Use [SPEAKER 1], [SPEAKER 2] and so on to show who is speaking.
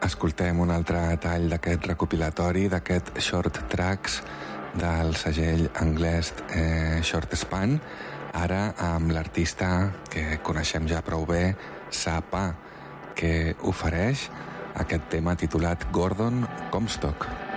[SPEAKER 1] escoltem un altre tall d'aquest recopilatori, d'aquest Short Tracks del segell anglès Short Span, ara amb l'artista que coneixem ja prou bé, Sapa, que ofereix aquest tema titulat Gordon Comstock.